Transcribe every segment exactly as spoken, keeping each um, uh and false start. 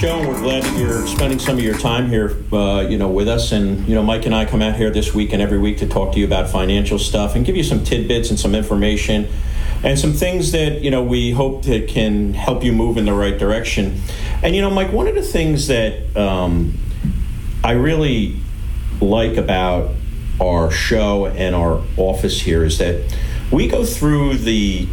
Joe, we're glad that you're spending some of your time here, uh, you know, with us. And, you know, Mike and I come out here this week and every week to talk to you about financial stuff and give you some tidbits and some information and some things that, you know, we hope that can help you move in the right direction. And, you know, Mike, one of the things that um, I really like about our show and our office here is that we go through the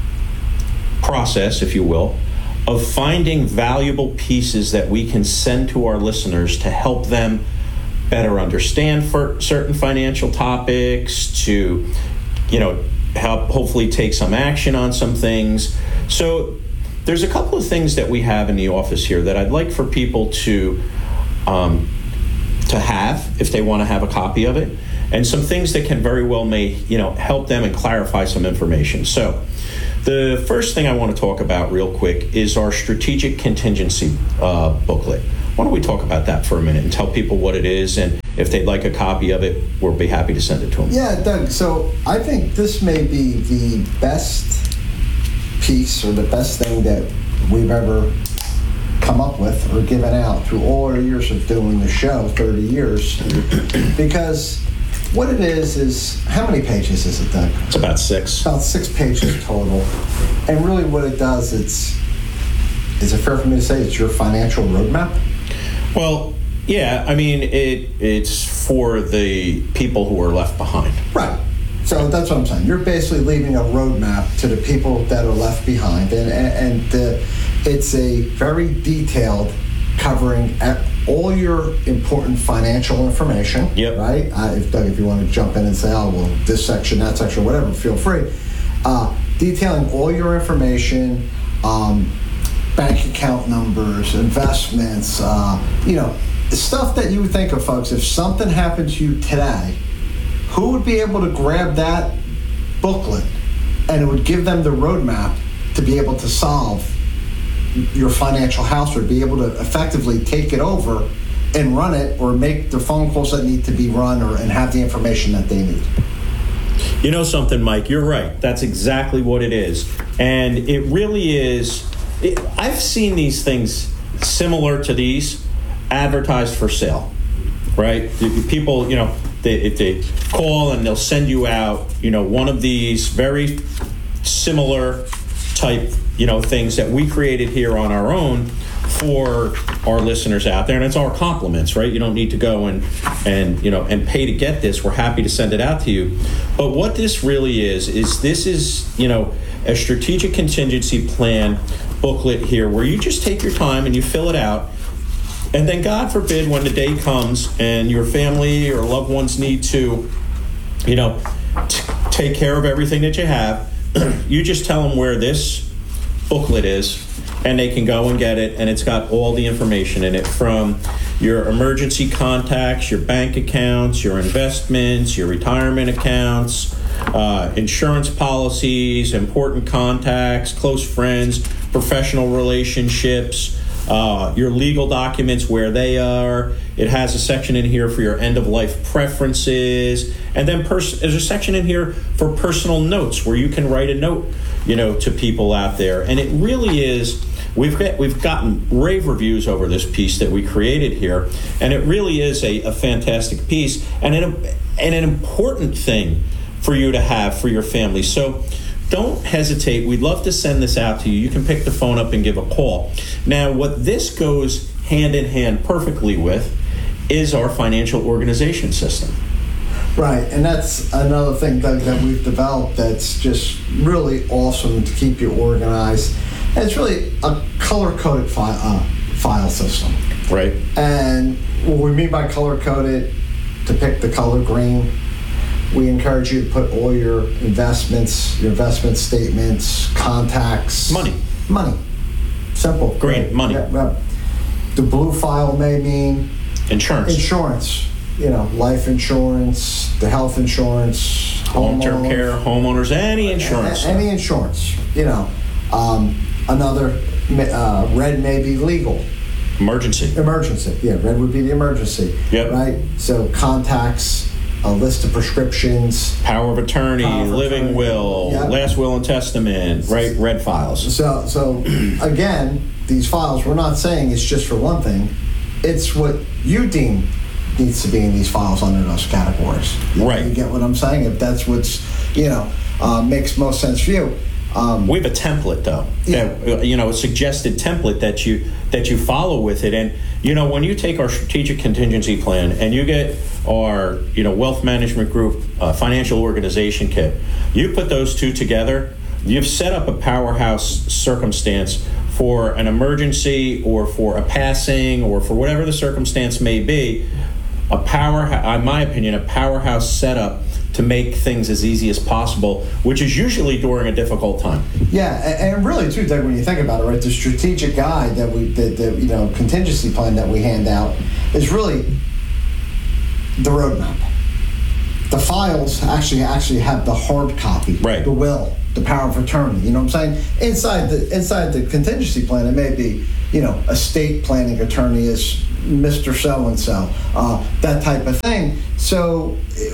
process, if you will, of finding valuable pieces that we can send to our listeners to help them better understand for certain financial topics, to, you know, help hopefully take some action on some things. So there's a couple of things that we have in the office here that I'd like for people to um, to have if they want to have a copy of it, and some things that can very well may, you know, help them and clarify some information. So the first thing I want to talk about real quick is our strategic contingency uh, booklet. Why don't we talk about that for a minute and tell people what it is, and if they'd like a copy of it, we'll be happy to send it to them. Yeah, Doug, so I think this may be the best piece or the best thing that we've ever come up with or given out through all our years of doing the show, thirty years, because what it is is, how many pages is it, Doug? It's about six. About six pages total. And really what it does, it's, is it fair for me to say it's your financial roadmap? Well, yeah, I mean, it it's for the people who are left behind. Right. So that's what I'm saying. You're basically leaving a roadmap to the people that are left behind. And, and, and uh, it's a very detailed covering at all your important financial information. Yep. Right? Uh, if Doug, if you want to jump in and say, oh, well, this section, that section, whatever, feel free. Uh, detailing all your information, um, bank account numbers, investments, uh, you know, stuff that you would think of, folks. If something happened to you today, who would be able to grab that booklet and it would give them the roadmap to be able to solve your financial house, or be able to effectively take it over and run it, or make the phone calls that need to be run, or and have the information that they need. You know something, Mike? You're right. That's exactly what it is. And it really is. It, I've seen these things similar to these advertised for sale, right? The people, you know, they, they call and they'll send you out, you know, one of these very similar type, you know, things that we created here on our own for our listeners out there, and it's our compliments, right? You don't need to go and and you know and pay to get this. We're happy to send it out to you. But what this really is is this is, you know, a strategic contingency plan booklet here, where you just take your time and you fill it out, and then God forbid when the day comes and your family or loved ones need to, you know, t- take care of everything that you have, you just tell them where this booklet is, and they can go and get it, and it's got all the information in it, from your emergency contacts, your bank accounts, your investments, your retirement accounts, uh, insurance policies, important contacts, close friends, professional relationships, uh, your legal documents, where they are. It has a section in here for your end-of-life preferences, and then pers- there's a section in here for personal notes, where you can write a note, you know, to people out there. And it really is. We've got, we've gotten rave reviews over this piece that we created here, and it really is a, a fantastic piece and an, and an important thing for you to have for your family. So don't hesitate. We'd love to send this out to you. You can pick the phone up and give a call. Now, what this goes hand in hand perfectly with is our financial organization system. Right, and that's another thing, Doug, that we've developed that's just really awesome to keep you organized. And it's really a color-coded file, uh, file system. Right. And what we mean by color-coded, to pick the color green, we encourage you to put all your investments, your investment statements, contacts. Money. Money. Simple. Green, right. money. Yeah, yeah. The blue file may mean insurance. Insurance. You know, life insurance, the health insurance, long-term care, homeowners, any insurance. Any insurance. You know, um, another uh, red may be legal. Emergency. Emergency. Yeah, red would be the emergency. Yep. Right. So contacts, a list of prescriptions, power of attorney, power of living attorney. will, Yep. last will and testament. Right. Red files. So, so again, these files, we're not saying it's just for one thing. It's what you deem needs to be in these files under those categories. Right. You get what I'm saying? If that's what's, you know, uh, makes most sense for you. Um, we have a template, though. Yeah. That, you know, a suggested template that you that you follow with it. And you know, when you take our strategic contingency plan and you get our, you know, wealth management group uh, financial organization kit, you put those two together, you've set up a powerhouse circumstance for an emergency or for a passing or for whatever the circumstance may be. A power, in my opinion, a powerhouse setup to make things as easy as possible, which is usually during a difficult time. Yeah, and, and really too, Doug, when you think about it, right, the strategic guide that we, the, the you know, contingency plan that we hand out is really the roadmap. The files actually actually have the hard copy, right. The will, the power of attorney. You know what I'm saying? Inside the inside the contingency plan, it may be, you know, estate planning attorney is Mister So-and-so, uh, that type of thing. So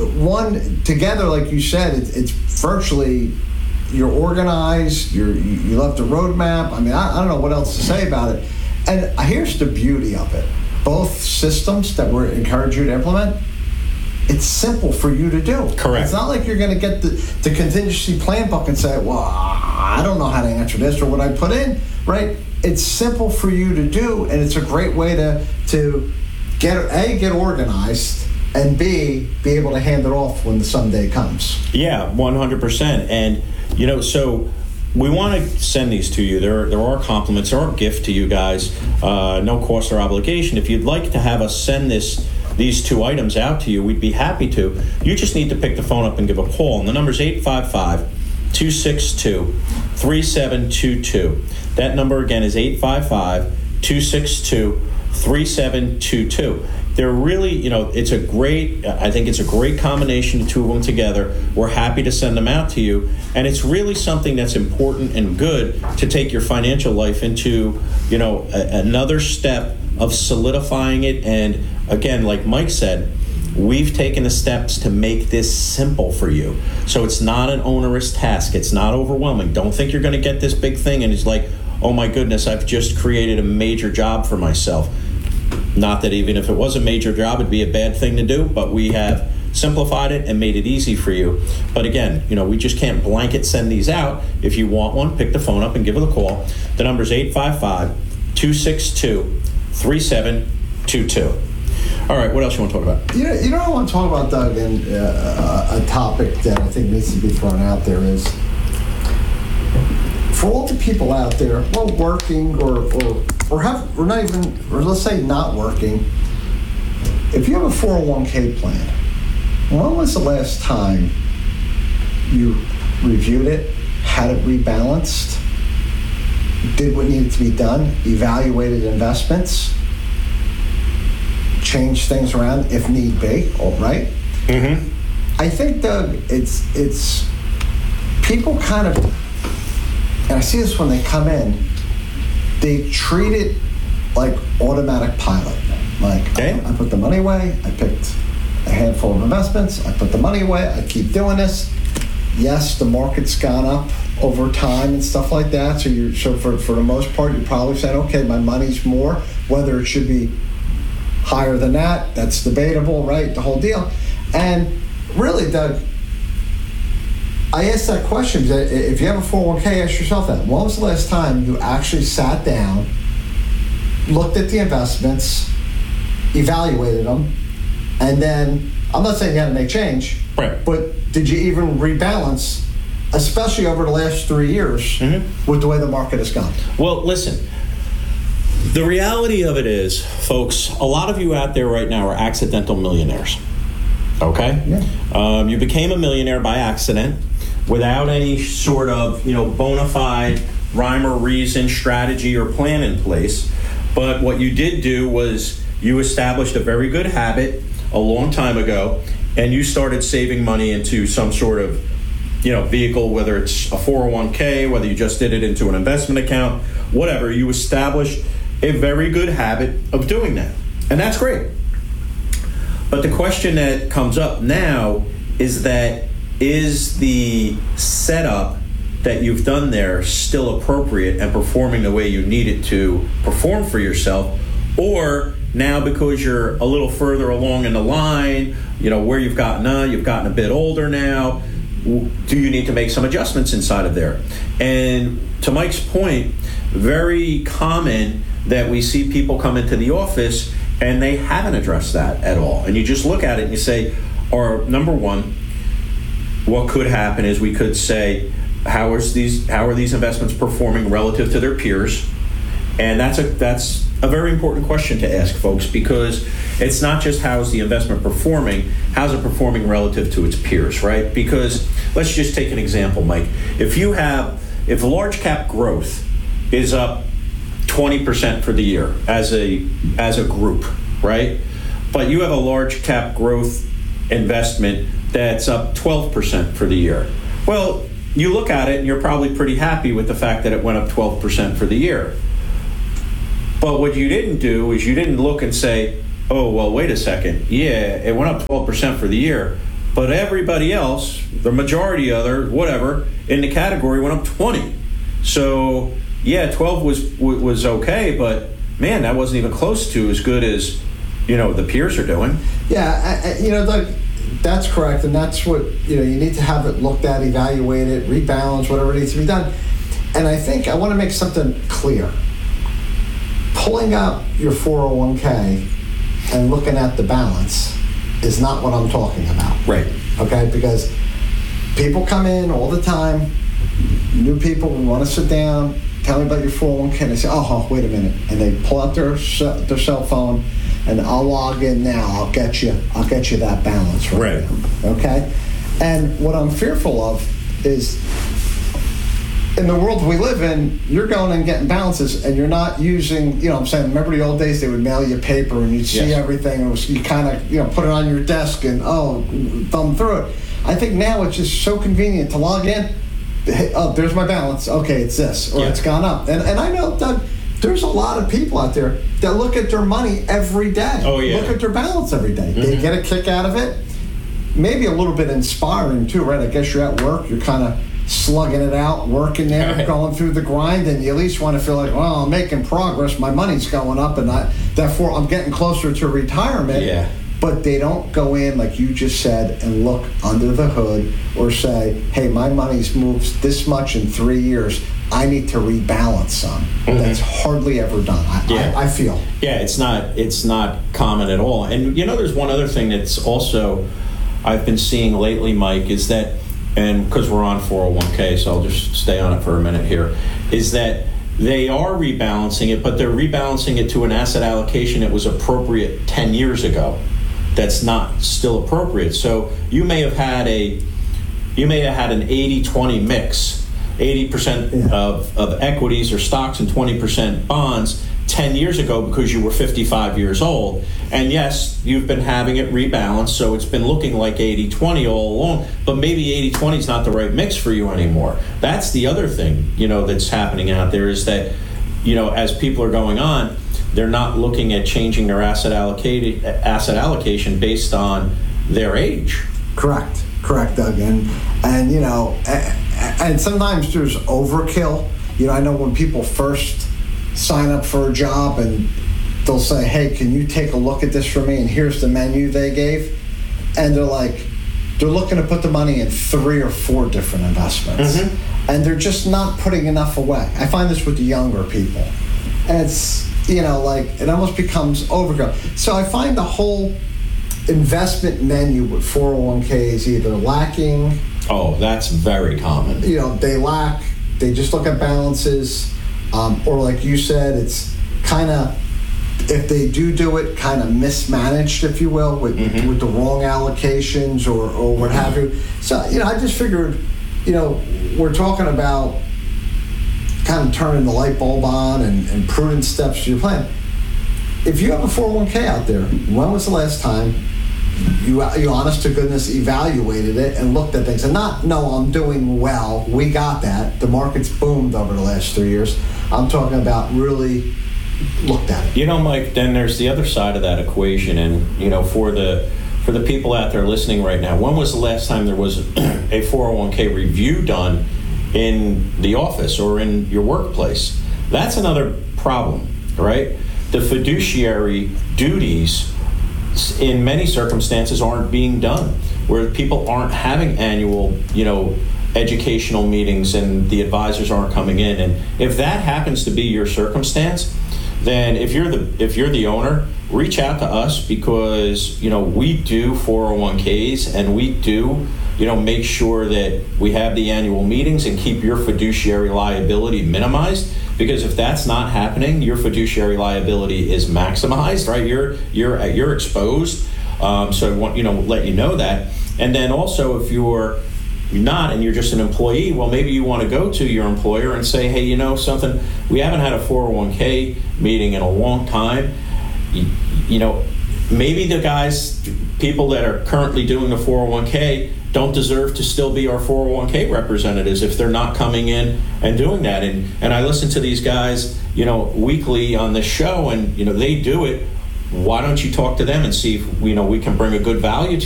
one, together, like you said, it, it's virtually, you're organized, you're, you you left a roadmap. I mean, I, I don't know what else to say about it. And here's the beauty of it. Both systems that we encourage you to implement, it's simple for you to do. Correct. It's not like you're going to get the, the contingency plan book and say, well, I don't know how to answer this or what I put in, right? It's simple for you to do, and it's a great way to to get A, get organized, and B, be able to hand it off when the someday comes. Yeah, one hundred percent. And, you know, so we want to send these to you. There, there are compliments, there are a gift to you guys, uh, no cost or obligation. If you'd like to have us send this these two items out to you, we'd be happy to. You just need to pick the phone up and give a call. And the number's eight five five, two six two, three seven two two. That number again is eight five five, two six two, three seven two two. They're really, you know, it's a great, I think it's a great combination, the two of them together. We're happy to send them out to you. And it's really something that's important and good to take your financial life into, you know, a, another step of solidifying it. And again, like Mike said, we've taken the steps to make this simple for you. So it's not an onerous task. It's not overwhelming. Don't think you're going to get this big thing and it's like, oh my goodness, I've just created a major job for myself. Not that even if it was a major job, it'd be a bad thing to do, but we have simplified it and made it easy for you. But again, you know, we just can't blanket send these out. If you want one, pick the phone up and give it a call. The number's eight five five, two six two, three seven two two. All right, what else you want to talk about? You know, you know what I want to talk about, Doug, and uh, a topic that I think needs to be thrown out there is, for all the people out there, well, working or or or have or not even, or let's say not working, if you have a four oh one k plan, when was the last time you reviewed it, had it rebalanced, did what needed to be done, evaluated investments, change things around if need be, all right? Mm-hmm. I think, Doug, it's it's people kind of, and I see this when they come in, they treat it like automatic pilot. Like, okay. I, I put the money away, I picked a handful of investments, I put the money away, I keep doing this. Yes, the market's gone up over time and stuff like that, so you're so for, for the most part, you're probably saying, okay, my money's more, whether it should be higher than that, that's debatable, right? The whole deal. And really, Doug, I asked that question because if you have a four oh one k, ask yourself that. When was the last time you actually sat down, looked at the investments, evaluated them, and then, I'm not saying you had to make change, right, but did you even rebalance, especially over the last three years mm-hmm. with the way the market has gone? Well, listen, the reality of it is, folks, a lot of you out there right now are accidental millionaires. Okay? Yeah. Um, you became a millionaire by accident without any sort of, you know, bona fide rhyme or reason, strategy, or plan in place. But what you did do was you established a very good habit a long time ago, and you started saving money into some sort of, you know, vehicle, whether it's a four oh one k, whether you just did it into an investment account, whatever. You established a very good habit of doing that. And that's great. But the question that comes up now is that, is the setup that you've done there still appropriate and performing the way you need it to perform for yourself? Or now because you're a little further along in the line, you know, where you've gotten, uh, you've gotten a bit older now, do you need to make some adjustments inside of there? And to Mike's point, very common that we see people come into the office and they haven't addressed that at all. And you just look at it and you say, or number one, what could happen is we could say, how is these how are these investments performing relative to their peers? And that's a that's a very important question to ask, folks, because it's not just how is the investment performing, how's it performing relative to its peers, right? Because let's just take an example, Mike. If you have if large cap growth is up twenty percent for the year as a as a group, right? But you have a large cap growth investment that's up twelve percent for the year. Well, you look at it and you're probably pretty happy with the fact that it went up twelve percent for the year. But what you didn't do is you didn't look and say, oh, well, wait a second. Yeah, it went up twelve percent for the year, but everybody else, the majority other, whatever, in the category went up twenty. So, yeah, twelve was was okay, but man, that wasn't even close to as good as, you know, the peers are doing. Yeah, I, I, you know, Doug, that's correct, and that's what, you know, you need to have it looked at, evaluated, rebalance, whatever needs to be done. And I think I want to make something clear. Pulling out your four oh one k and looking at the balance is not what I'm talking about. Right. Okay, because people come in all the time, new people want to sit down, tell me about your four oh one k, and they say, oh, oh wait a minute, and they pull out their their cell phone, and I'll log in now. I'll get you. I'll get you that balance right, right. now. Okay. And what I'm fearful of is, in the world we live in, you're going and getting balances, and you're not using. You know, what I'm saying. Remember the old days? They would mail you paper, and you'd see yes. everything. And it was, you kind of, you know, put it on your desk, and oh, thumb through it. I think now it's just so convenient to log in. Hey, oh, there's my balance. Okay, it's this, or yeah. it's gone up. And and I know, Doug, there's a lot of people out there that look at their money every day. Oh, yeah. Look at their balance every day. Mm-hmm. They get a kick out of it. Maybe a little bit inspiring too, right? I guess you're at work, you're kind of slugging it out, working there, Right. going through the grind, and you at least want to feel like, well, I'm making progress, my money's going up, and I, therefore I'm getting closer to retirement. Yeah. But they don't go in, like you just said, and look under the hood or say, hey, my money's moved this much in three years. I need to rebalance some. Mm-hmm. That's hardly ever done, I, yeah. I, I feel. Yeah, it's not it's not common at all. And, you know, there's one other thing that's also I've been seeing lately, Mike, is that, and because we're on four oh one k, so I'll just stay on it for a minute here, is that they are rebalancing it, but they're rebalancing it to an asset allocation that was appropriate ten years ago. That's not still appropriate. So you may have had a you may have had an eighty twenty mix, eighty percent yeah. of, of equities or stocks and twenty percent bonds ten years ago because you were fifty-five years old. And yes, you've been having it rebalanced, so it's been looking like eighty twenty all along, but maybe eighty twenty is not the right mix for you anymore. That's the other thing, you know, that's happening out there is that, you know, as people are going on, they're not looking at changing their asset allocated asset allocation based on their age. Correct, correct, Doug. And, and you know, and, and sometimes there's overkill. You know, I know when people first sign up for a job and they'll say, hey, can you take a look at this for me? And here's the menu they gave. And they're like, they're looking to put the money in three or four different investments. Mm-hmm. And they're just not putting enough away. I find this with the younger people. And it's, you know, like, it almost becomes overkill. So I find the whole investment menu with four oh one k is either lacking. Oh, that's very common. You know, they lack, they just look at balances, um, or like you said, it's kind of, if they do do it, kind of mismanaged, if you will, with, mm-hmm. with the wrong allocations or, or what have you. So, you know, I just figured, you know, we're talking about kind of turning the light bulb on and, and prudent steps to your plan. If you have a four oh one k out there, when was the last time you, you honest to goodness evaluated it and looked at things? And not, no, I'm doing well, we got that. The market's boomed over the last three years. I'm talking about really looked at it. You know, Mike, then there's the other side of that equation. And, you know, for the for the people out there listening right now, when was the last time there was a four oh one k review done in the office or in your workplace. That's another problem, right? The fiduciary duties in many circumstances aren't being done, where people aren't having annual, you know, educational meetings and the advisors aren't coming in. And if that happens to be your circumstance, then if you're the if you're the owner, reach out to us, because, you know, we do four oh one k's and we do, you know, make sure that we have the annual meetings and keep your fiduciary liability minimized. Because if that's not happening, your fiduciary liability is maximized, right? You're you're you're exposed. Um, so I want, you know, let you know that. And then also, if you're not and you're just an employee, well, maybe you want to go to your employer and say, hey, you know something, we haven't had a four oh one k meeting in a long time. You, you know, maybe the guys, people that are currently doing the four oh one k don't deserve to still be our four oh one k representatives if they're not coming in and doing that. And and I listen to these guys, you know, weekly on this show, and, you know, they do it. Why don't you talk to them and see if, you know, we can bring a good value to